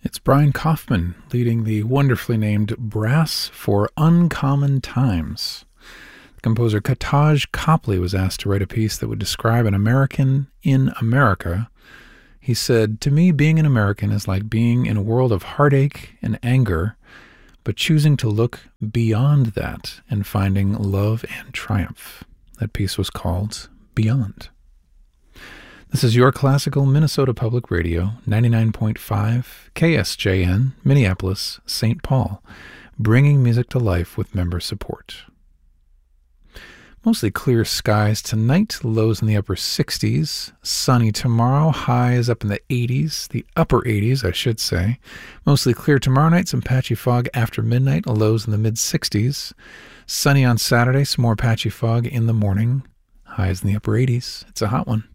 It's Brian Kaufman leading the wonderfully named Brass for Uncommon Times. Composer Taj Copley was asked to write a piece that would describe an American in America. He said, "To me, being an American is like being in a world of heartache and anger, but choosing to look beyond that and finding love and triumph." That piece was called Beyond. This is your classical Minnesota Public Radio, 99.5 KSJN, Minneapolis, St. Paul, bringing music to life with member support. Mostly clear skies tonight, lows in the upper 60s. Sunny tomorrow, highs up in the 80s, the upper 80s, I should say. Mostly clear tomorrow night, some patchy fog after midnight, lows in the mid-60s. Sunny on Saturday, some more patchy fog in the morning, highs in the upper 80s. It's a hot one.